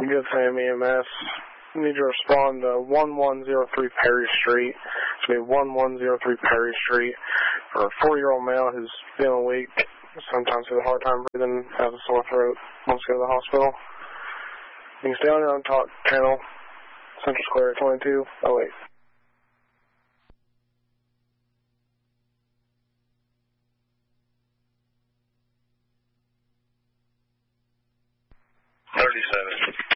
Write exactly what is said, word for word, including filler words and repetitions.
Good Sam E M S. You need to respond to one one zero three Perry Street. It's going to be one one zero three Perry Street for a four-year-old male who's feeling weak, sometimes has a hard time breathing, has a sore throat, wants to go to the hospital. You can stay on your own talk channel, Central Square twenty-two oh eight. thirty-seven.